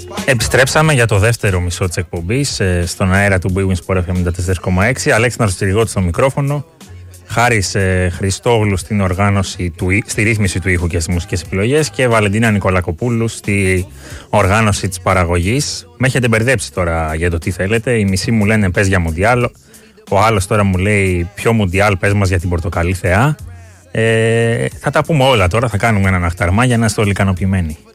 Επιστρέψαμε για το δεύτερο μισό της εκπομπής στον αέρα του Bwin Sport FM 94,6. Αλέξανδρος Τσιριγώτης στο μικρόφωνο, Χάρης Χριστόγλου στην οργάνωση στη ρύθμιση του ήχου και στις μουσικές επιλογές και Βαλεντίνα Νικολακοπούλου στη οργάνωση της παραγωγής. Με έχετε μπερδέψει τώρα για το τι θέλετε. Οι μισοί μου λένε πες για Μουντιάλ, ο άλλος τώρα μου λέει ποιο Μουντιάλ, πες μας για την Πορτοκαλί θεά. Θα τα πούμε όλα τώρα, θα κάνουμε έναν αχταρμά για να είστε όλοι ικανοποιημένοι.